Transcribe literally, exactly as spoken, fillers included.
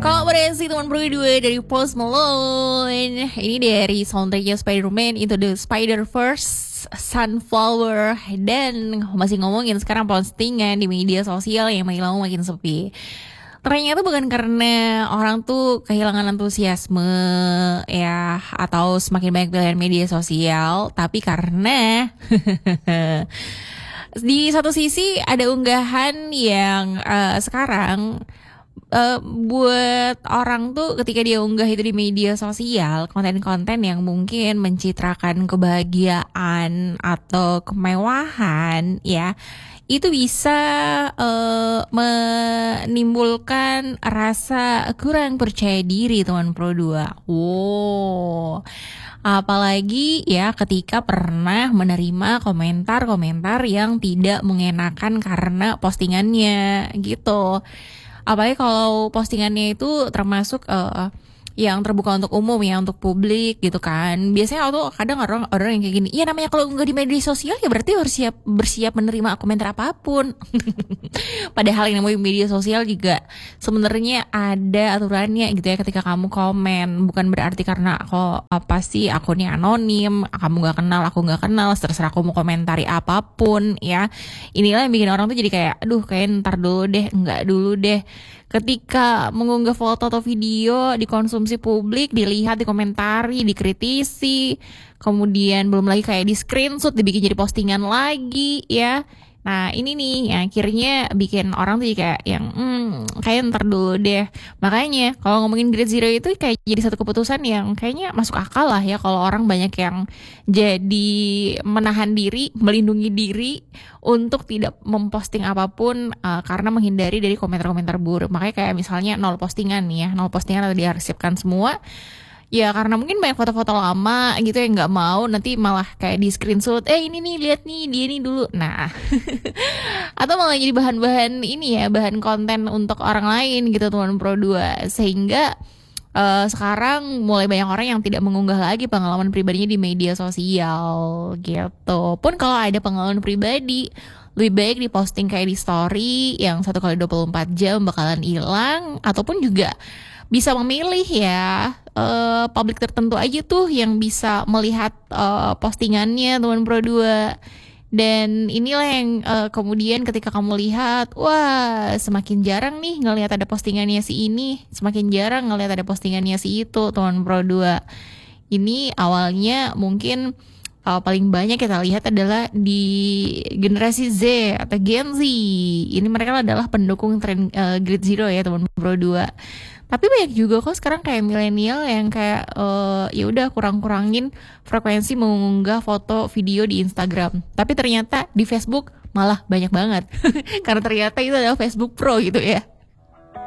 Kalau berisi teman berdua dari Post Malone. Ini dari soundtracknya Spider-Man Into the Spider-Verse, Sunflower. Dan masih ngomongin sekarang postingan di media sosial yang makin lama makin sepi. Ternyata bukan karena orang tuh kehilangan antusiasme ya, atau semakin banyak pilihan media sosial, tapi karena di satu sisi ada unggahan yang uh, sekarang uh, buat orang tuh ketika dia unggah itu di media sosial, konten-konten yang mungkin mencitrakan kebahagiaan atau kemewahan ya, itu bisa uh, menimbulkan rasa kurang percaya diri teman Pro dua. Wow. Apalagi ya ketika pernah menerima komentar-komentar yang tidak mengenakan karena postingannya gitu. Apalagi kalau postingannya itu termasuk uh, yang terbuka untuk umum ya, untuk publik gitu kan. Biasanya tuh kadang orang orang yang kayak gini, iya namanya kalau nggak di media sosial ya berarti harus siap bersiap menerima komentar apapun. Padahal yang namanya media sosial juga sebenarnya ada aturannya gitu ya. Ketika kamu komen, bukan berarti karena kok apa sih akunnya anonim, kamu nggak kenal, aku nggak kenal, terserah aku mau komentari apapun ya. Inilah yang bikin orang tuh jadi kayak, aduh kayak ntar dulu deh, nggak dulu deh. Ketika mengunggah foto atau video dikonsumsi publik, dilihat, dikomentari, dikritisi, kemudian belum lagi kayak di screenshot, dibikin jadi postingan lagi ya. Nah ini nih yang akhirnya bikin orang tuh kayak yang hmm, kayak ntar dulu deh. Makanya kalau ngomongin grade zero itu kayak jadi satu keputusan yang kayaknya masuk akal lah ya. Kalau orang banyak yang jadi menahan diri, melindungi diri untuk tidak memposting apapun uh, karena menghindari dari komentar-komentar buruk. Makanya kayak misalnya nol postingan nih ya, nol postingan atau diarsipkan semua. Ya karena mungkin banyak foto-foto lama gitu yang nggak mau nanti malah kayak di screenshot, eh ini nih lihat nih dia nih dulu. Nah atau malah jadi bahan-bahan ini ya, bahan konten untuk orang lain gitu teman Pro dua. Sehingga uh, sekarang mulai banyak orang yang tidak mengunggah lagi pengalaman pribadinya di media sosial gitu. Pun kalau ada pengalaman pribadi, lebih baik diposting kayak di story yang satu kali dua puluh empat jam bakalan hilang. Ataupun juga bisa memilih ya, uh, publik tertentu aja tuh yang bisa melihat uh, postingannya teman Pro dua. Dan inilah yang uh, kemudian ketika kamu lihat, wah semakin jarang nih ngelihat ada postingannya si ini, semakin jarang ngelihat ada postingannya si itu teman Pro dua. Ini awalnya mungkin uh, paling banyak kita lihat adalah di generasi Z atau Gen Z. Ini mereka adalah pendukung tren uh, grade zero ya teman Pro dua. Tapi banyak juga kok sekarang kayak milenial yang kayak uh, ya udah kurang-kurangin frekuensi mengunggah foto video di Instagram. Tapi ternyata di Facebook malah banyak banget. Karena ternyata itu adalah Facebook Pro gitu ya.